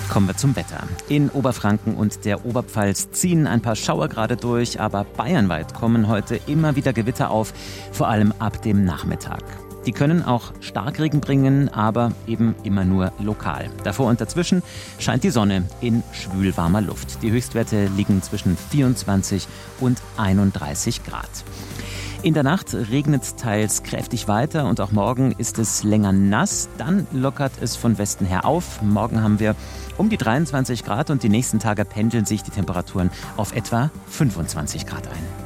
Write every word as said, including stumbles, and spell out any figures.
Kommen wir zum Wetter. In Oberfranken und der Oberpfalz ziehen ein paar Schauer gerade durch, aber bayernweit kommen heute immer wieder Gewitter auf, vor allem ab dem Nachmittag. Die können auch Starkregen bringen, aber eben immer nur lokal. Davor und dazwischen scheint die Sonne in schwülwarmer Luft. Die Höchstwerte liegen zwischen vierundzwanzig und einunddreißig Grad. In der Nacht regnet teils kräftig weiter und auch morgen ist es länger nass. Dann lockert es von Westen her auf. Morgen haben wir um die dreiundzwanzig Grad und die nächsten Tage pendeln sich die Temperaturen auf etwa fünfundzwanzig Grad ein.